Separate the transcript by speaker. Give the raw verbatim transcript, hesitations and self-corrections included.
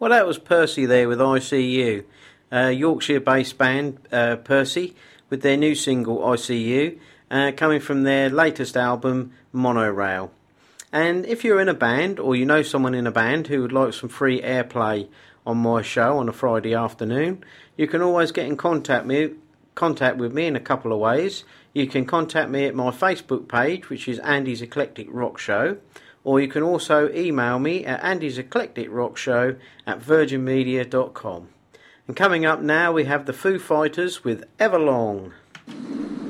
Speaker 1: Well, that was Percy there with I See You, uh, Yorkshire-based band uh, Percy, with their new single I See You, uh, coming from their latest album Monorail. And if you're in a band, or you know someone in a band who would like some free airplay on my show on a Friday afternoon, you can always get in contact me contact with me in a couple of ways. You can contact me at my Facebook page, which is Andy's Eclectic Rock Show, or you can also email me at Andy's Eclectic Rock Show at virgin media dot com. And coming up now, we have the Foo Fighters with Everlong.